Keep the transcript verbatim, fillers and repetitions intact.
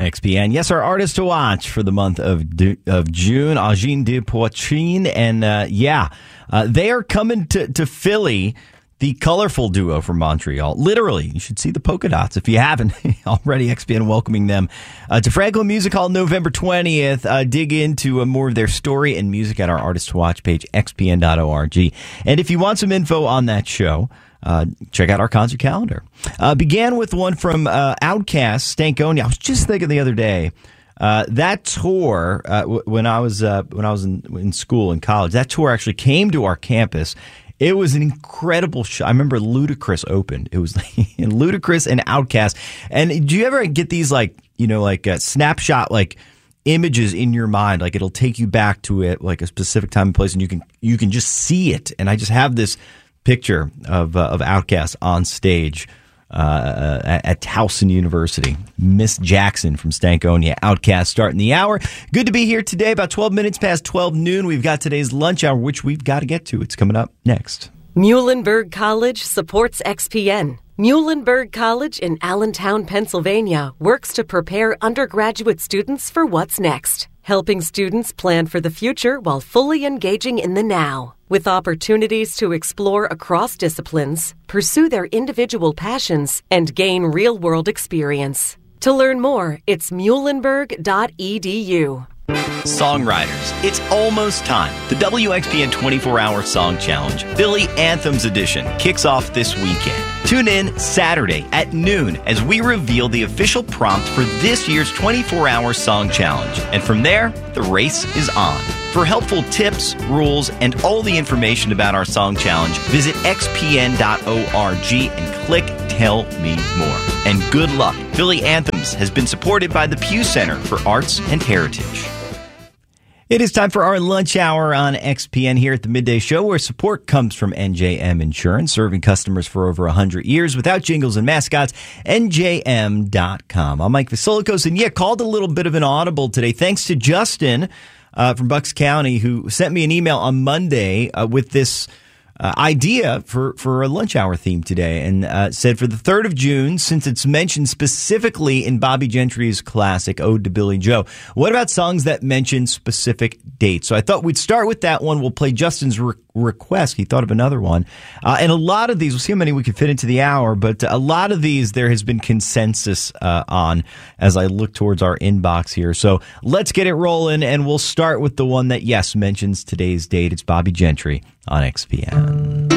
X P N. Yes, our artist to watch for the month of du- of June, Agin de Poitrine. And uh, yeah, uh, they are coming to, to Philly, the colorful duo from Montreal. Literally, you should see the polka dots if you haven't already. X P N welcoming them uh, to Franklin Music Hall November twentieth. Uh, dig into uh, more of their story and music at our artist to watch page, x p n dot org. And if you want some info on that show, Uh, check out our concert calendar. Uh, began with one from uh, Outkast, Stankonia. I was just thinking the other day, uh, that tour uh, w- when I was uh, when I was in, in school in college, that tour actually came to our campus. It was an incredible show. I remember Ludacris opened. It was Ludacris and Outkast. And do you ever get these like you know like uh, snapshot like images in your mind? Like it'll take you back to it like a specific time and place, and you can you can just see it. And I just have this picture of uh, of Outkast on stage uh, at, at Towson University. Miss Jackson from Stankonia, Outkast starting the hour. Good to be here today. About twelve minutes past twelve noon. We've got today's lunch hour, which we've got to get to. It's coming up next. Muhlenberg College supports X P N. Muhlenberg College in Allentown, Pennsylvania, works to prepare undergraduate students for what's next, helping students plan for the future while fully engaging in the now. With opportunities to explore across disciplines, pursue their individual passions, and gain real-world experience. To learn more, it's muhlenberg dot e d u. Songwriters, it's almost time. The W X P N twenty-four hour Song Challenge, Philly Anthems Edition, kicks off this weekend. Tune in Saturday at noon as we reveal the official prompt for this year's twenty-four hour Song Challenge. And from there, the race is on. For helpful tips, rules, and all the information about our Song Challenge, visit x p n dot org and click Tell Me More. And good luck. Philly Anthems has been supported by the Pew Center for Arts and Heritage. It is time for our lunch hour on X P N here at the Midday Show, where support comes from N J M Insurance, serving customers for over one hundred years without jingles and mascots. N J M dot com. I'm Mike Vasilikos, and yeah, called a little bit of an audible today, thanks to Justin uh, from Bucks County, who sent me an email on Monday uh, with this Uh, idea for, for a lunch hour theme today, and uh, said for the third of June, since it's mentioned specifically in Bobby Gentry's classic Ode to Billy Joe, what about songs that mention specific dates? So I thought we'd start with that one. We'll play Justin's re- request. He thought of another one. Uh, and a lot of these, we'll see how many we can fit into the hour, but a lot of these there has been consensus uh, on as I look towards our inbox here. So let's get it rolling, and we'll start with the one that, yes, mentions today's date. It's Bobby Gentry on X P N.